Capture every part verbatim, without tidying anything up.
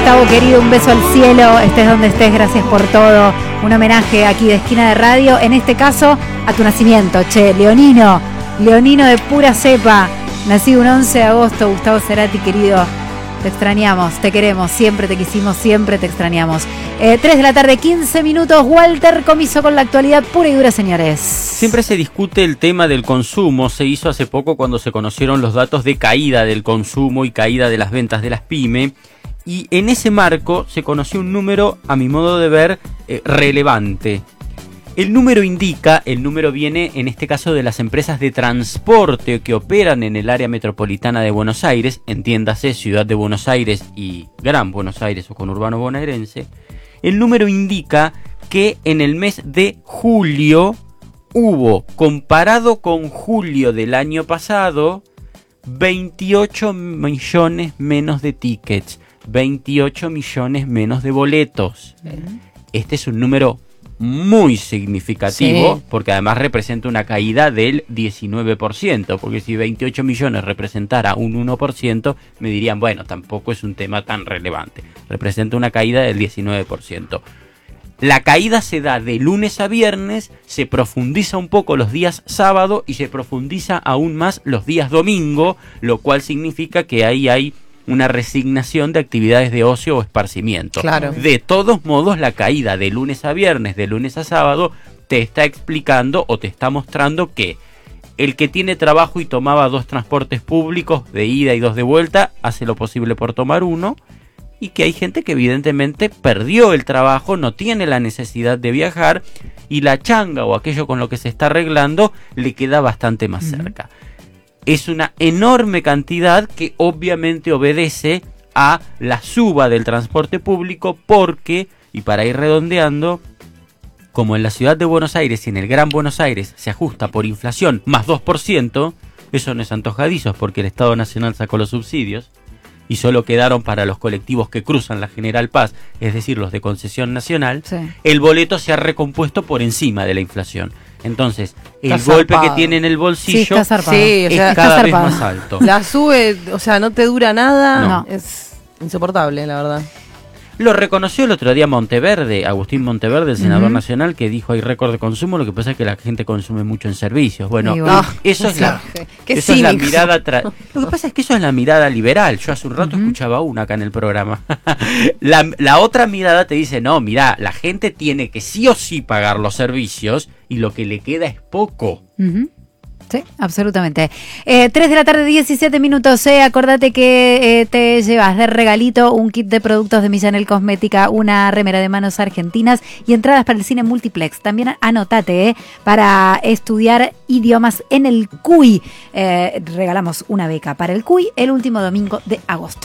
Gustavo querido, un beso al cielo, estés donde estés, gracias por todo. Un homenaje aquí de Esquina de Radio, en este caso a tu nacimiento, che, leonino, leonino de pura cepa, nacido un once de agosto, Gustavo Cerati querido. Te extrañamos, te queremos, siempre te quisimos, siempre te extrañamos. Eh, tres de la tarde, quince minutos. Walter Comiso con la actualidad pura y dura, señores. Siempre se discute el tema del consumo. Se hizo hace poco cuando se conocieron los datos de caída del consumo y caída de las ventas de las pymes. Y en ese marco se conoció un número, a mi modo de ver, eh, relevante. El número indica, el número viene en este caso de las empresas de transporte que operan en el área metropolitana de Buenos Aires, entiéndase Ciudad de Buenos Aires y Gran Buenos Aires o conurbano bonaerense. El número indica que en el mes de julio hubo, comparado con julio del año pasado, veintiocho millones menos de tickets, veintiocho millones menos de boletos. Este es un número muy significativo, sí, porque además representa una caída del diecinueve por ciento, porque si veintiocho millones representara un uno por ciento, me dirían, bueno, tampoco es un tema tan relevante. Representa una caída del diecinueve por ciento. La caída se da de lunes a viernes, se profundiza un poco los días sábado y se profundiza aún más los días domingo, lo cual significa que ahí hay una resignación de actividades de ocio o esparcimiento. Claro. De todos modos, la caída de lunes a viernes, de lunes a sábado, te está explicando o te está mostrando que el que tiene trabajo y tomaba dos transportes públicos de ida y dos de vuelta, hace lo posible por tomar uno, y que hay gente que evidentemente perdió el trabajo, no tiene la necesidad de viajar, y la changa o aquello con lo que se está arreglando le queda bastante más uh-huh. cerca. Es una enorme cantidad que obviamente obedece a la suba del transporte público porque, y para ir redondeando, como en la ciudad de Buenos Aires y en el Gran Buenos Aires se ajusta por inflación más dos por ciento, eso no es antojadizo porque el Estado Nacional sacó los subsidios y solo quedaron para los colectivos que cruzan la General Paz, es decir, los de concesión nacional, sí. El boleto se ha recompuesto por encima de la inflación. Entonces, el está golpe zarpado. Que tiene en el bolsillo sí, sí, o sea, es cada vez más alto. La sube, o sea, no te dura nada, no. Es insoportable, la verdad. Lo reconoció el otro día Monteverde, Agustín Monteverde, el senador uh-huh. nacional, que dijo hay récord de consumo, lo que pasa es que la gente consume mucho en servicios. Bueno, bueno. eso, es la, eso es la mirada... Tra- lo que pasa es que eso es la mirada liberal. Yo hace un rato uh-huh. escuchaba una acá en el programa. la, la otra mirada te dice, no, mirá, la gente tiene que sí o sí pagar los servicios y lo que le queda es poco. Uh-huh. Sí, absolutamente. Eh, tres de la tarde, diecisiete minutos. Eh. Acordate que eh, te llevas de regalito un kit de productos de Millanel Cosmética, una remera de manos argentinas y entradas para el cine multiplex. También anotate eh, para estudiar idiomas en el C U I. Eh, regalamos una beca para el C U I el último domingo de agosto.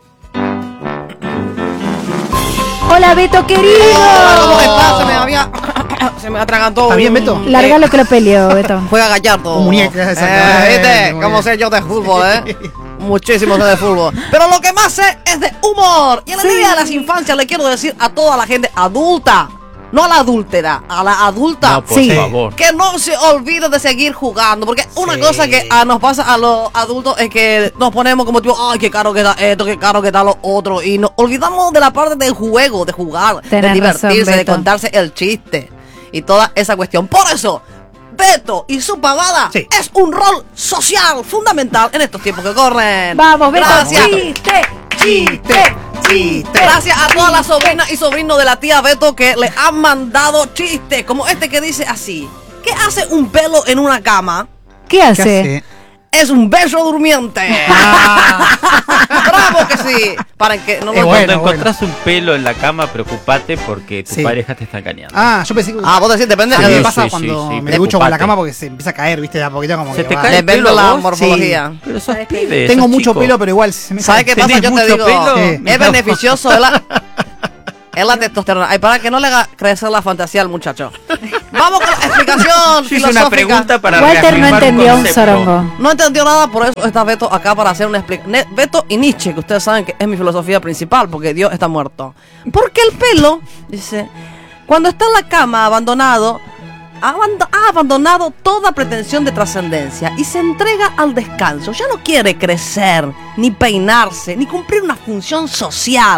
Hola, Beto querido. ¿Cómo estás? Se me había... Se me atragantó. ¿Está bien, Beto? Larga lo que lo peleó, Beto. Juega Gallardo. Muñeca, eh, ¿Viste? Como sé yo de fútbol, ¿eh? Muchísimo sé de fútbol. Pero lo que más sé es de humor. Y en el sí. día de las infancias le quiero decir a toda la gente adulta, no a la adúltera, a la adulta, no, por sí. favor, que no se olvide de seguir jugando. Porque una sí. cosa que a, nos pasa a los adultos es que nos ponemos como tipo, ay, qué caro que da esto, qué caro que da lo otro. Y nos olvidamos de la parte del juego, de jugar, Tenés de divertirse, razón, de contarse el chiste y toda esa cuestión. Por eso, Beto y su pavada sí. es un rol social fundamental en estos tiempos que corren. Vamos, Beto, gracias. Chiste, chiste, chiste. Gracias a todas las sobrinas y sobrinos de la tía Beto que le han mandado chistes, como este que dice así: ¿qué hace un pelo en una cama? ¿Qué hace? ¿Qué hace? Es un beso durmiente. Ah. Bravo que sí. Para que no lo eh, bueno, Cuando bueno. encontrás un pelo en la cama, preocupate porque tu sí. pareja te está engañando. Ah, yo pensé que... Ah, vos decís, depende. A mí me sí, pasa sí, cuando sí, sí, me ducho preocupate. con la cama porque se empieza a caer, viste, de a poquito como se que te va. cae el Depende pelo de la vos? morfología. Sí. Pero sos pibe, Tengo sos mucho chico. pelo, pero igual se me ¿Sabes qué pasa? ¿Tenés Yo te mucho digo, pelo? sí. es beneficioso de la... Es la testosterona. Ay, para que no le haga crecer la fantasía al muchacho. Vamos con la explicación Yo hice filosófica. una pregunta para Walter no reafirmar entendió un concepto. sorongo. No entendió nada, por eso está Beto acá para hacer una explicación. Beto y Nietzsche, que ustedes saben que es mi filosofía principal, porque Dios está muerto. Porque el pelo, dice, cuando está en la cama abandonado, ha abandonado toda pretensión de trascendencia y se entrega al descanso. Ya no quiere crecer, ni peinarse, ni cumplir una función social.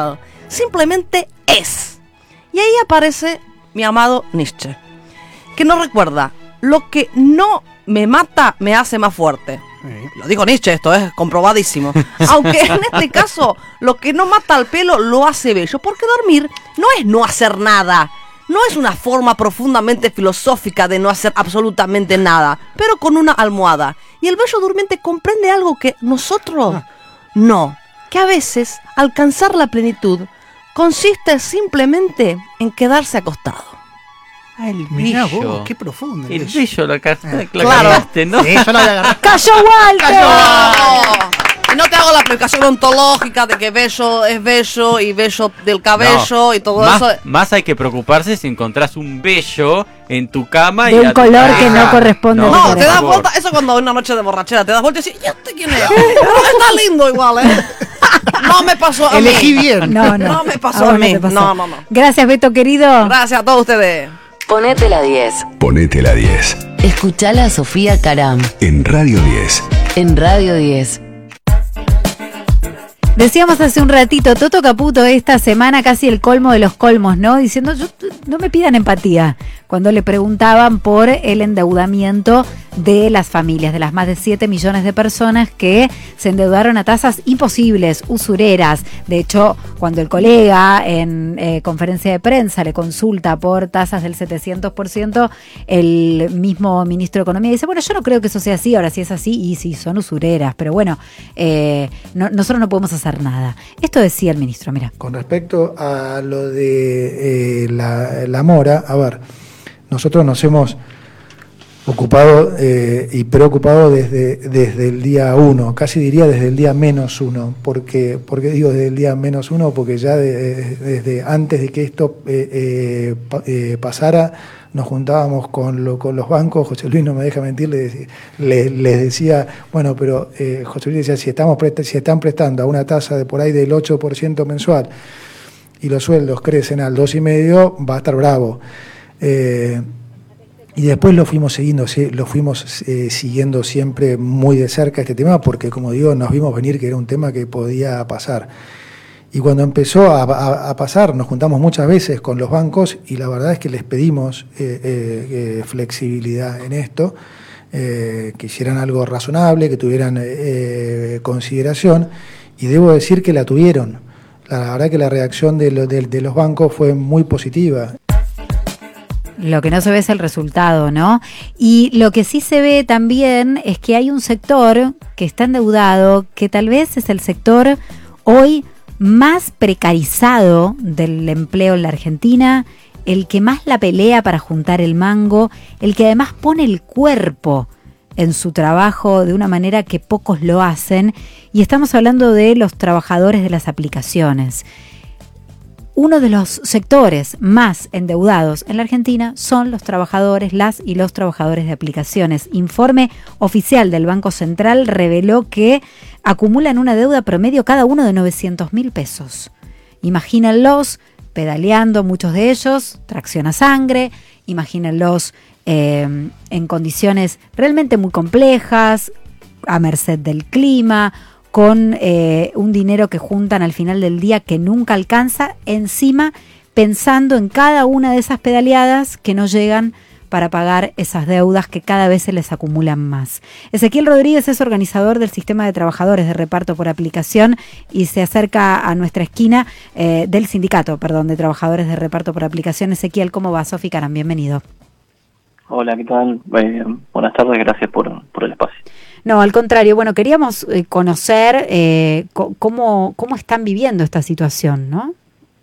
simplemente es. Y ahí aparece mi amado Nietzsche, que nos recuerda: lo que no me mata me hace más fuerte. Lo dijo Nietzsche, esto es comprobadísimo. Aunque en este caso, lo que no mata al pelo lo hace bello, porque dormir no es no hacer nada. No es una forma profundamente filosófica de no hacer absolutamente nada, pero con una almohada. Y el bello durmiente comprende algo que nosotros no, que a veces alcanzar la plenitud consiste simplemente en quedarse acostado. Ah, el Mirá bello. vos, qué profundo. El bello. bello lo, ca- Eh, lo claro. cargaste, ¿no? Sí, yo lo voy a agarrar. ¡Cayó Walter! ¡Vamos! Y no te hago la aplicación ontológica de que bello es bello y bello del cabello No, y todo más, eso. Más hay que preopreocuparse si encontrás un vello en tu cama De y un a tu color pareja. que no corresponde a tu No, pareja. te das por vuelta, eso cuando hay una noche de borrachera, te das vuelta y dices, ¿y este quién es? Pero está lindo igual, ¿eh? No me pasó a mí. Elegí bien. No, no. No me pasó vos a no mí. te pasó. No, no, no. Gracias, Beto, querido. Gracias a todos ustedes. Ponete la diez. Ponete la diez. Escuchala a Sofía Caram En Radio diez. en Radio diez. Decíamos hace un ratito, Toto Caputo esta semana casi el colmo de los colmos, ¿no? Diciendo, yo, no me pidan empatía, cuando le preguntaban por el endeudamiento de las familias, de las más de siete millones de personas que se endeudaron a tasas imposibles, usureras. De hecho, cuando el colega en eh, conferencia de prensa le consulta por tasas del setecientos por ciento, el mismo ministro de Economía dice, bueno, yo no creo que eso sea así, ahora sí es así, y sí, son usureras, pero bueno, eh, no, nosotros no podemos hacer nada. Esto decía el ministro, mira. Con respecto a lo de eh, la, la mora, a ver, nosotros nos hemos ocupado eh, y preocupado desde, desde el día uno, casi diría desde el día menos uno. Porque, ¿Por qué digo desde el día menos uno? Porque ya de, desde antes de que esto eh, eh, pa, eh, pasara, nos juntábamos con, lo, con los bancos. José Luis no me deja mentir, les, les, les decía, bueno, pero eh, José Luis decía, si, estamos presta, si están prestando a una tasa de por ahí del ocho por ciento mensual y los sueldos crecen al dos coma cinco por ciento, va a estar bravo. Eh, y después lo fuimos siguiendo, lo fuimos eh, siguiendo siempre muy de cerca este tema, porque como digo, nos vimos venir que era un tema que podía pasar. Y cuando empezó a, a, a pasar, nos juntamos muchas veces con los bancos y la verdad es que les pedimos eh, eh, flexibilidad en esto, eh, que hicieran algo razonable, que tuvieran eh, consideración, y debo decir que la tuvieron. La verdad que la reacción de, lo, de, de los bancos fue muy positiva. Lo que no se ve es el resultado, ¿no? Y lo que sí se ve también es que hay un sector que está endeudado, que tal vez es el sector hoy más precarizado del empleo en la Argentina, el que más la pelea para juntar el mango, el que además pone el cuerpo en su trabajo de una manera que pocos lo hacen, y estamos hablando de los trabajadores de las aplicaciones. Uno de los sectores más endeudados en la Argentina son los trabajadores, las y los trabajadores de aplicaciones. Informe oficial del Banco Central reveló que acumulan una deuda promedio cada uno de novecientos mil pesos. Imagínenlos pedaleando, muchos de ellos, tracción a sangre, imagínenlos eh, en condiciones realmente muy complejas, a merced del clima, con eh, un dinero que juntan al final del día que nunca alcanza, encima pensando en cada una de esas pedaleadas que no llegan para pagar esas deudas que cada vez se les acumulan más. Ezequiel Rodríguez es organizador del sistema de trabajadores de reparto por aplicación y se acerca a nuestra esquina eh, del sindicato, perdón, de trabajadores de reparto por aplicación. Ezequiel, ¿cómo va? Sofi Caram, bienvenido. Hola, ¿qué tal? Eh, buenas tardes, gracias por, por el espacio. No, al contrario, bueno, queríamos eh, conocer eh, co- cómo, cómo están viviendo esta situación, ¿no?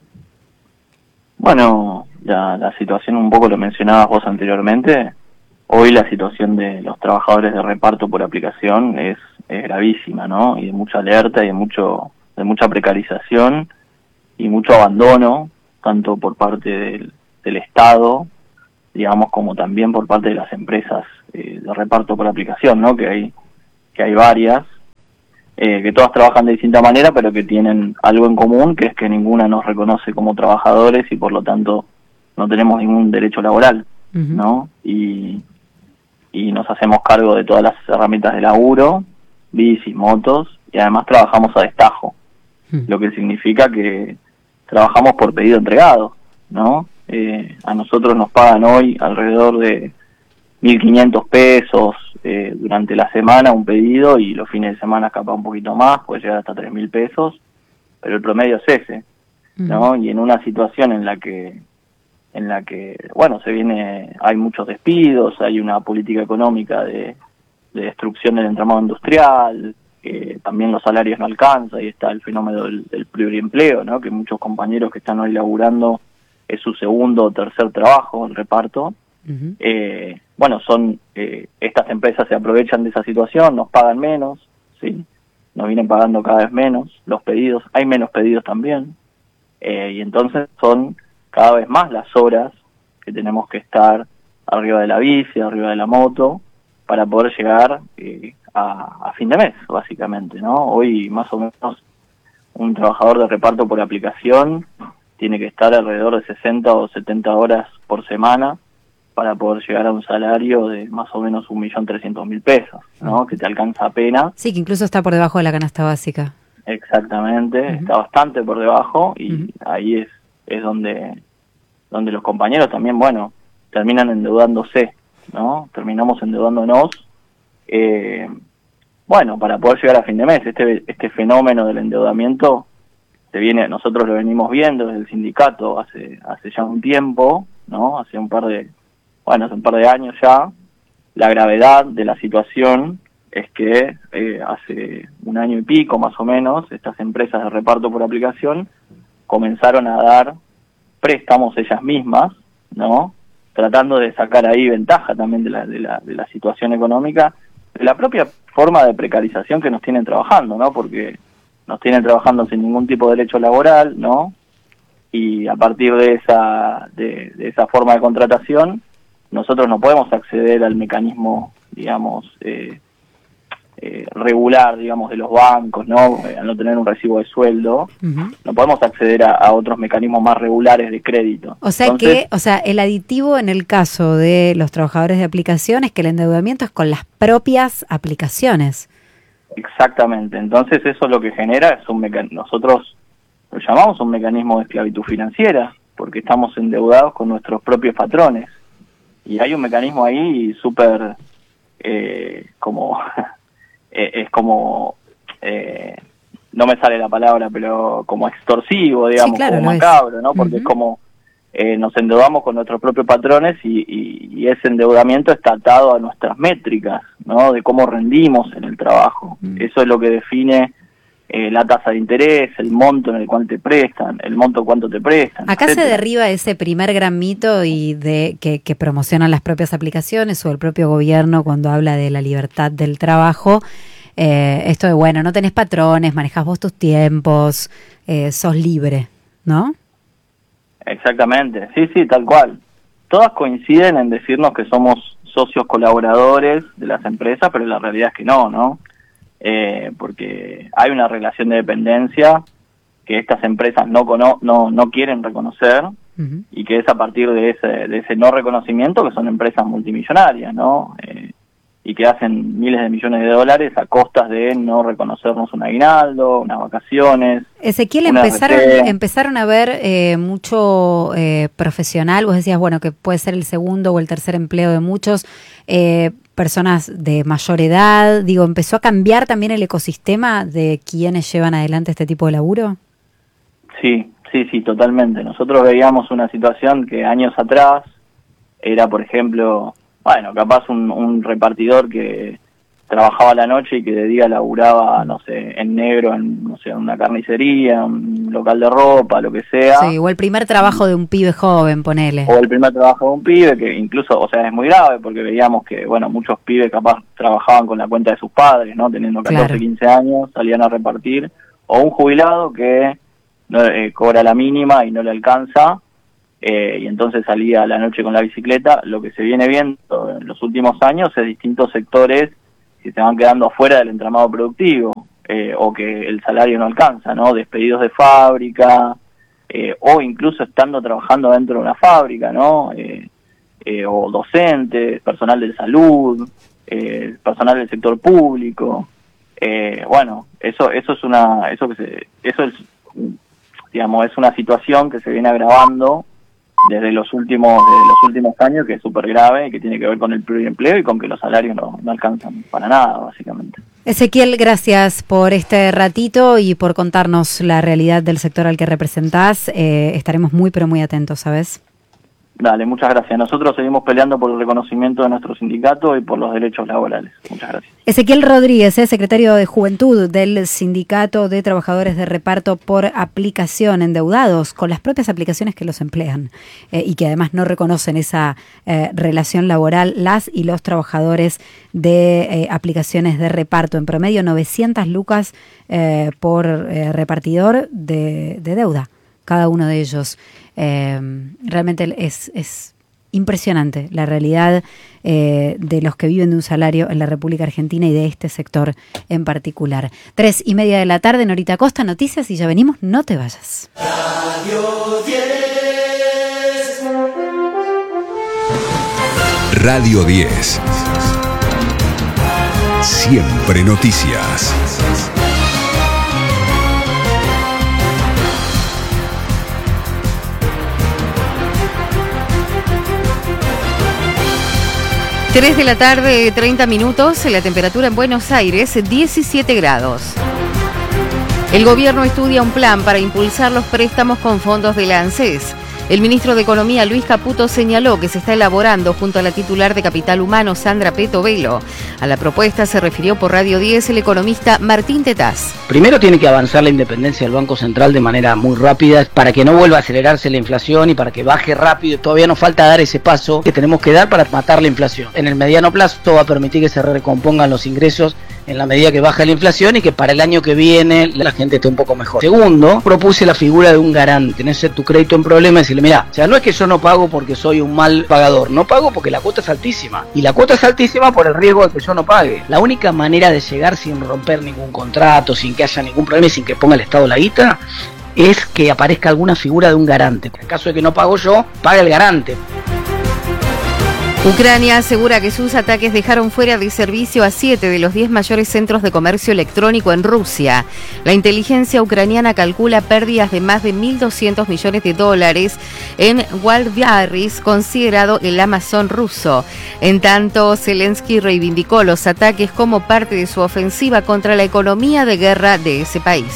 Bueno, ya la situación un poco lo mencionabas vos anteriormente. Hoy la situación de los trabajadores de reparto por aplicación es, es gravísima, ¿no? Y de mucha alerta y de mucho de mucha precarización y mucho abandono, tanto por parte del, del Estado, digamos, como también por parte de las empresas eh, de reparto por aplicación, ¿no? Que hay que hay varias, eh, que todas trabajan de distinta manera, pero que tienen algo en común, que es que ninguna nos reconoce como trabajadores y por lo tanto no tenemos ningún derecho laboral, uh-huh. ¿no? Y, y nos hacemos cargo de todas las herramientas de laburo, bicis, motos, y además trabajamos a destajo, uh-huh. lo que significa que trabajamos por pedido entregado, ¿no? Eh, a nosotros nos pagan hoy alrededor de mil quinientos pesos eh, durante la semana un pedido, y los fines de semana capaz un poquito más, puede llegar hasta tres mil pesos, pero el promedio es ese, ¿no? Y en una situación en la que, en la que, bueno, se viene, hay muchos despidos, hay una política económica de, de destrucción del entramado industrial, que también los salarios no alcanzan, y está el fenómeno del, del pluriempleo, ¿no? Que muchos compañeros que están hoy laburando es su segundo o tercer trabajo en reparto. Uh-huh. Eh, bueno, son eh, estas empresas se aprovechan de esa situación, nos pagan menos, ¿sí? Nos vienen pagando cada vez menos los pedidos, hay menos pedidos también, eh, y entonces son cada vez más las horas que tenemos que estar arriba de la bici, arriba de la moto, para poder llegar eh, a, a fin de mes, básicamente, ¿no? Hoy más o menos un trabajador de reparto por aplicación tiene que estar alrededor de sesenta o setenta horas por semana para poder llegar a un salario de más o menos un millón trescientos mil pesos, ¿no? Que te alcanza apenas. Sí, que incluso está por debajo de la canasta básica. Exactamente, uh-huh. Está bastante por debajo, y uh-huh. ahí es es donde donde los compañeros también, bueno, terminan endeudándose, ¿no? Terminamos endeudándonos, eh, bueno, para poder llegar a fin de mes. Este este fenómeno del endeudamiento se viene, nosotros lo venimos viendo desde el sindicato hace hace ya un tiempo, ¿no? Hace un par de Bueno, hace un par de años ya. La gravedad de la situación es que eh, hace un año y pico más o menos, estas empresas de reparto por aplicación comenzaron a dar préstamos ellas mismas, ¿no? Tratando de sacar ahí ventaja también de la, de la, de la situación económica, de la propia forma de precarización que nos tienen trabajando, ¿no? Porque nos tienen trabajando sin ningún tipo de derecho laboral, ¿no? Y a partir de esa, de, de esa forma de contratación, nosotros no podemos acceder al mecanismo, digamos, eh, eh, regular, digamos, de los bancos, ¿no? Eh, al no tener un recibo de sueldo, uh-huh. no podemos acceder a, a otros mecanismos más regulares de crédito. O sea Entonces, que, o sea, el aditivo en el caso de los trabajadores de aplicación es que el endeudamiento es con las propias aplicaciones. Exactamente. Entonces eso lo que genera es un mecanismo, nosotros lo llamamos un mecanismo de esclavitud financiera, porque estamos endeudados con nuestros propios patrones. Y hay un mecanismo ahí súper, eh, como, eh, es como, eh, no me sale la palabra, pero como extorsivo, digamos, sí, claro, como macabro, ¿no? Porque uh-huh. es como, eh, nos endeudamos con nuestros propios patrones, y, y, y ese endeudamiento está atado a nuestras métricas, ¿no? De cómo rendimos en el trabajo. Uh-huh. Eso es lo que define Eh, la tasa de interés, el monto en el cual te prestan, el monto cuánto te prestan. Acá etcétera. Se derriba ese primer gran mito y de que, que promocionan las propias aplicaciones o el propio gobierno cuando habla de la libertad del trabajo. Eh, esto de, bueno, no tenés patrones, manejás vos tus tiempos, eh, sos libre, ¿no? Exactamente, sí, sí, tal cual. Todas coinciden en decirnos que somos socios colaboradores de las empresas, pero la realidad es que no, ¿no? Eh, porque hay una relación de dependencia que estas empresas no cono no no quieren reconocer, uh-huh. y que es a partir de ese de ese no reconocimiento que son empresas multimillonarias, ¿no? Eh, y que hacen miles de millones de dólares a costas de no reconocernos un aguinaldo, unas vacaciones. Ezequiel, empezaron empezaron a ver eh, mucho eh, profesional, vos decías, bueno, que puede ser el segundo o el tercer empleo de muchos, eh, personas de mayor edad, digo, ¿empezó a cambiar también el ecosistema de quienes llevan adelante este tipo de laburo? Sí, sí, sí, totalmente. Nosotros veíamos una situación que años atrás era, por ejemplo, bueno, capaz un, un repartidor que trabajaba a la noche y que de día laburaba, no sé, en negro, en, no sé, una carnicería, un local de ropa, lo que sea. Sí, o el primer trabajo de un pibe joven, ponele. O el primer trabajo de un pibe, que incluso, o sea, es muy grave, porque veíamos que, bueno, muchos pibes capaz trabajaban con la cuenta de sus padres, ¿no? Teniendo catorce, claro. quince años, salían a repartir. O un jubilado que no, eh, cobra la mínima y no le alcanza, eh, y entonces salía a la noche con la bicicleta. Lo que se viene viendo en los últimos años es distintos sectores que se van quedando afuera del entramado productivo, eh, o que el salario no alcanza, ¿no? Despedidos de fábrica, eh, o incluso estando trabajando dentro de una fábrica, ¿no? Eh, eh, o docentes, personal de salud, eh, personal del sector público. Eh, bueno, eso eso es una eso que se eso es digamos, es una situación que se viene agravando desde los últimos desde los últimos años, que es súper grave y que tiene que ver con el pluriempleo y con que los salarios no, no alcanzan para nada, básicamente. Ezequiel, gracias por este ratito y por contarnos la realidad del sector al que representás. Eh, estaremos muy, pero muy atentos, ¿sabes? Dale, muchas gracias. Nosotros seguimos peleando por el reconocimiento de nuestro sindicato y por los derechos laborales. Muchas gracias. Ezequiel Rodríguez, es secretario de Juventud del Sindicato de Trabajadores de Reparto por Aplicación, endeudados con las propias aplicaciones que los emplean eh, y que además no reconocen esa eh, relación laboral, las y los trabajadores de eh, aplicaciones de reparto. En promedio, novecientas lucas eh, por eh, repartidor de, de deuda, cada uno de ellos. Eh, realmente es, es impresionante la realidad eh, de los que viven de un salario en la República Argentina y de este sector en particular. Tres y media de la tarde, Norita Costa, noticias y ya venimos, no te vayas. Radio diez. Radio diez. Siempre noticias. tres de la tarde, treinta minutos, la temperatura en Buenos Aires, diecisiete grados. El gobierno estudia un plan para impulsar los préstamos con fondos de la ANSES. El ministro de Economía, Luis Caputo, señaló que se está elaborando junto a la titular de Capital Humano, Sandra Peto Velo. A la propuesta se refirió por Radio diez el economista Martín Tetaz. Primero tiene que avanzar la independencia del Banco Central de manera muy rápida para que no vuelva a acelerarse la inflación y para que baje rápido. Todavía nos falta dar ese paso que tenemos que dar para matar la inflación. En el mediano plazo esto va a permitir que se recompongan los ingresos en la medida que baja la inflación y que para el año que viene la gente esté un poco mejor. Segundo, propuse la figura de un garante. Tenés tu crédito en problema y decirle, mirá, o sea, no es que yo no pago porque soy un mal pagador, no pago porque la cuota es altísima. Y la cuota es altísima por el riesgo de que yo no pague. La única manera de llegar sin romper ningún contrato, sin que haya ningún problema y sin que ponga el Estado la guita, es que aparezca alguna figura de un garante. En caso de que no pago yo, paga el garante. Ucrania asegura que sus ataques dejaron fuera de servicio a siete de los diez mayores centros de comercio electrónico en Rusia. La inteligencia ucraniana calcula pérdidas de más de mil doscientos millones de dólares en Wildberries, considerado el Amazon ruso. En tanto, Zelensky reivindicó los ataques como parte de su ofensiva contra la economía de guerra de ese país.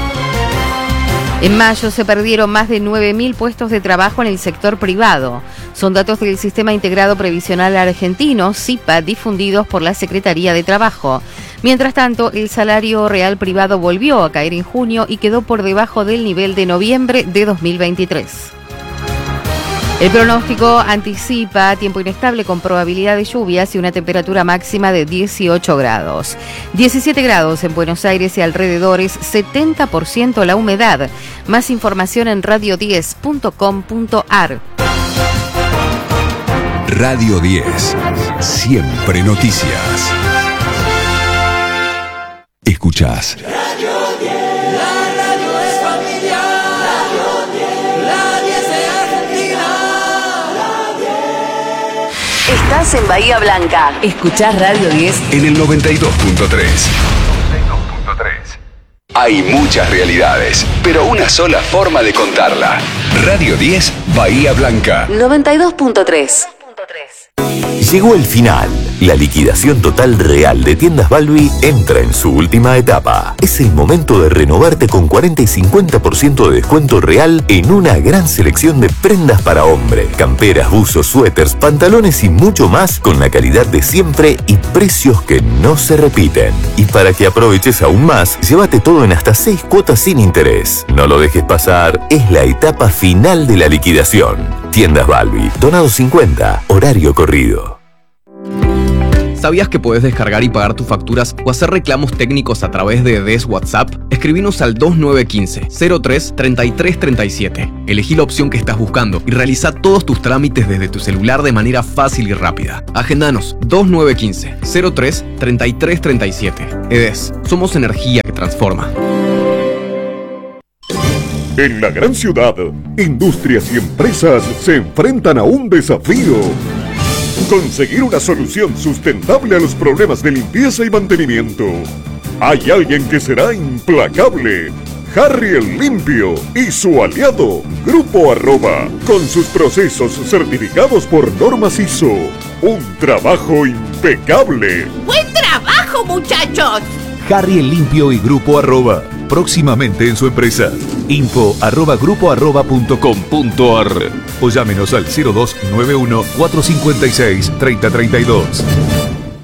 En mayo se perdieron más de nueve mil puestos de trabajo en el sector privado. Son datos del Sistema Integrado Previsional Argentino, SIPA, difundidos por la Secretaría de Trabajo. Mientras tanto, el salario real privado volvió a caer en junio y quedó por debajo del nivel de noviembre de dos mil veintitrés. El pronóstico anticipa tiempo inestable con probabilidad de lluvias y una temperatura máxima de dieciocho grados. diecisiete grados en Buenos Aires y alrededores, setenta por ciento la humedad. Más información en radio diez punto com punto ar. Radio diez. Siempre noticias. Escuchás. Radio diez. La radio es familiar. Radio diez. La diez de Argentina. La diez. Estás en Bahía Blanca. Escuchás Radio diez. En el noventa y dos punto tres. Hay muchas realidades, pero una sola forma de contarla. Radio diez, Bahía Blanca. noventa y dos punto tres. Llegó el final. La liquidación total real de Tiendas Balbi entra en su última etapa. Es el momento de renovarte con cuarenta y cincuenta por ciento de descuento real en una gran selección de prendas para hombre. Camperas, buzos, suéteres, pantalones y mucho más con la calidad de siempre y precios que no se repiten. Y para que aproveches aún más, llévate todo en hasta seis cuotas sin interés. No lo dejes pasar, es la etapa final de la liquidación. Tiendas Balbi, Donado cincuenta, horario corrido. ¿Sabías que podés descargar y pagar tus facturas o hacer reclamos técnicos a través de D E S WhatsApp? Escribinos al dos nueve uno cinco, cero tres, treinta y tres treinta y siete. Elegí la opción que estás buscando y realiza todos tus trámites desde tu celular de manera fácil y rápida. Agendanos dos nueve uno cinco, cero tres, treinta y tres treinta y siete. E D E S, somos energía que transforma. En la gran ciudad, industrias y empresas se enfrentan a un desafío. Conseguir una solución sustentable a los problemas de limpieza y mantenimiento. Hay alguien que será implacable. Harry el Limpio y su aliado, Grupo Arroba, con sus procesos certificados por normas I S O. Un trabajo impecable. ¡Buen trabajo, muchachos! Harry el Limpio y Grupo Arroba, próximamente en su empresa. Info arroba grupo arroba punto com punto ar o llámenos al cero dos nueve uno cuatro cinco seis tres cero tres dos.